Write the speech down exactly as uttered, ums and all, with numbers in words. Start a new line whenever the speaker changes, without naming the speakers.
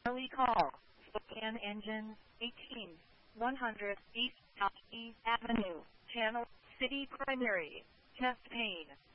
Early call. Spokane Engine, eighteen, one hundred East East Avenue, Channel City Primary, Chest Pain.